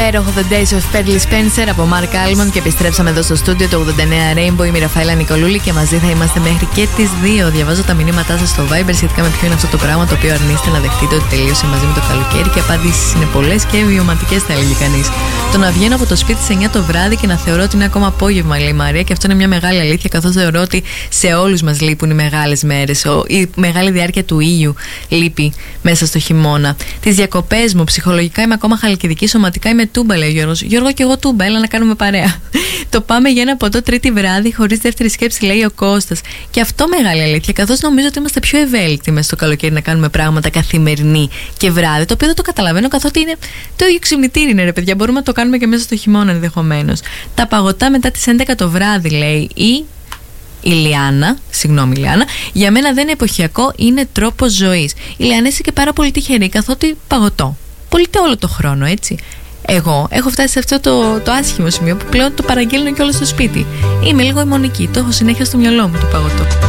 υπέροχο The Days of Pearly Spencer από Mark Almond και επιστρέψαμε εδώ στο στούντιο το 89 Rainbow. Είμαι η Ραφαέλα Νικολούλη και μαζί θα είμαστε μέχρι και τις 2. Διαβάζω τα μηνύματά σας στο Viber σχετικά με ποιο είναι αυτό το πράγμα το οποίο αρνείστε να δεχτείτε ότι τελείωσε μαζί με το καλοκαίρι, και απαντήσεις είναι πολλές και βιωματικές, θα έλεγε κανείς. Το να βγαίνω από το σπίτι σε 9 το βράδυ και να θεωρώ ότι είναι ακόμα απόγευμα, λέει η Μαρία, και αυτό είναι μια μεγάλη αλήθεια, καθώς θεωρώ ότι σε όλους μας λείπουν οι μεγάλες μέρες. Η μεγάλη διάρκεια του ήλιου λείπει μέσα στο χειμώνα. Τις διακοπές μου, ψυχολογικά είμαι ακόμα χαλκιδική, σωματικά είμαι τούμπα, λέει ο Γιώργος. Γιώργο, και εγώ τούμπα, έλα να κάνουμε παρέα. Το πάμε για ένα ποτό τρίτη βράδυ, χωρίς δεύτερη σκέψη, λέει ο Κώστας. Και αυτό μεγάλη αλήθεια, καθώς νομίζω ότι είμαστε πιο ευέλικτοι μέσα στο καλοκαίρι να κάνουμε πράγματα καθημερινή και βράδυ, το οποίο δεν το καταλαβαίνω, καθότι είναι το ίδιο ξυπνητήρι, είναι ρε παιδιά. Μπορούμε να το κάνουμε και μέσα στο χειμώνα ενδεχομένως. Τα παγωτά μετά τις 11 το βράδυ, λέει η Λιάννα, συγγνώμη Λιάννα, για μένα δεν είναι εποχιακό, είναι τρόπος ζωής. Η Λιάννα είσαι και πάρα πολύ τυχερή, καθότι παγωτό πωλείται όλο το χρόνο, έτσι. Εγώ έχω φτάσει σε αυτό το άσχημο σημείο που πλέον το παραγγέλνω κιόλας στο σπίτι. Είμαι λίγο αιμονική, το έχω συνέχεια στο μυαλό μου το παγωτό.